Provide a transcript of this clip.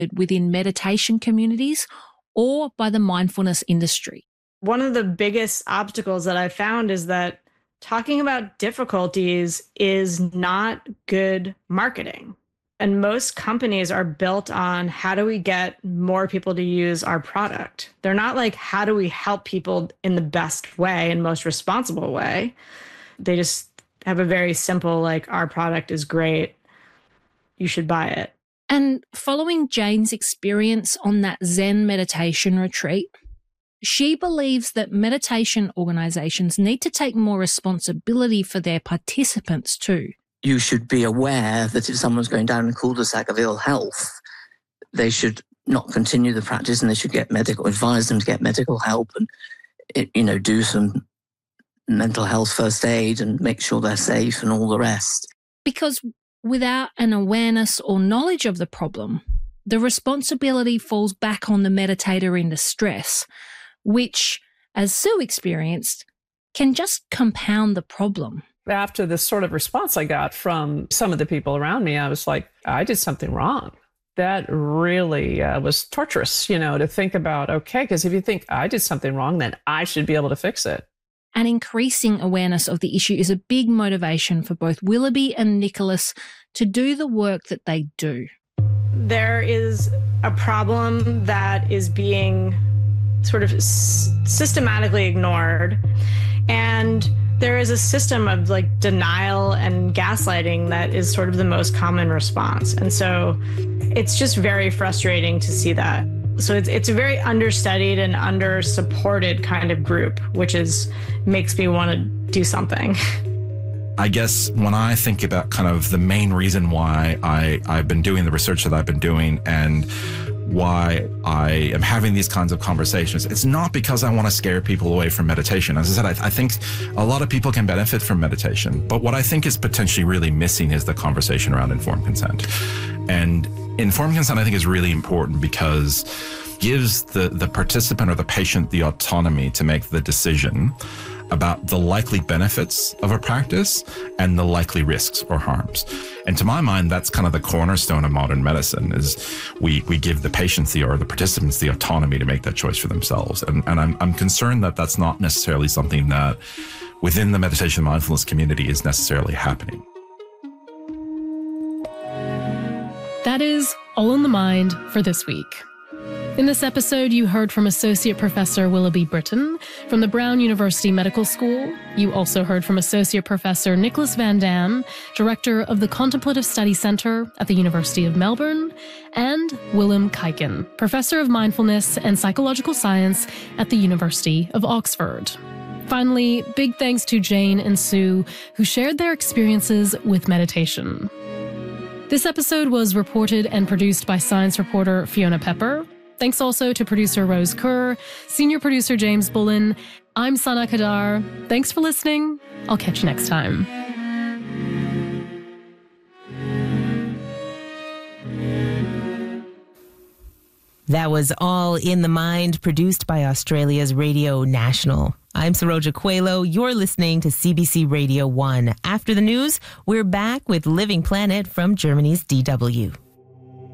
within meditation communities or by the mindfulness industry. One of the biggest obstacles that I found is that talking about difficulties is not good marketing. And most companies are built on how do we get more people to use our product? They're not like, how do we help people in the best way and most responsible way? They just have a very simple, like, our product is great, you should buy it. And following Jane's experience on that Zen meditation retreat, she believes that meditation organisations need to take more responsibility for their participants too. You should be aware that if someone's going down a cul-de-sac of ill health, they should not continue the practice and they should advise them to get medical help and, do some mental health first aid and make sure they're safe and all the rest. Because without an awareness or knowledge of the problem, the responsibility falls back on the meditator in distress, which, as Sue experienced, can just compound the problem. After this sort of response I got from some of the people around me, I was like, I did something wrong. That really was torturous, to think about, okay, because if you think I did something wrong, then I should be able to fix it. And increasing awareness of the issue is a big motivation for both Willoughby and Nicholas to do the work that they do. There is a problem that is being sort of systematically ignored. And there is a system of denial and gaslighting that is sort of the most common response. And so it's just very frustrating to see that. So it's a very understudied and under-supported kind of group, which makes me want to do something. I guess when I think about kind of the main reason why I've been doing the research that I've been doing and why I am having these kinds of conversations, it's not because I want to scare people away from meditation. As I said, I think a lot of people can benefit from meditation, but what I think is potentially really missing is the conversation around informed consent. And informed consent, I think, is really important because it gives the participant or the patient the autonomy to make the decision about the likely benefits of a practice and the likely risks or harms. And to my mind, that's kind of the cornerstone of modern medicine, is we give the patients or the participants the autonomy to make that choice for themselves. And I'm concerned that that's not necessarily something that within the meditation and mindfulness community is necessarily happening. That is All in the Mind for this week. In this episode, you heard from Associate Professor Willoughby Britton from the Brown University Medical School. You also heard from Associate Professor Nicholas Van Dam, Director of the Contemplative Study Centre at the University of Melbourne, and Willem Kuyken, Professor of Mindfulness and Psychological Science at the University of Oxford. Finally, big thanks to Jane and Sue, who shared their experiences with meditation. This episode was reported and produced by science reporter Fiona Pepper. Thanks also to producer Rose Kerr, senior producer James Bullen. I'm Sana Kadar. Thanks for listening. I'll catch you next time. That was All in the Mind, produced by Australia's Radio National. I'm Saroja Coelho. You're listening to CBC Radio 1. After the news, we're back with Living Planet from Germany's DW.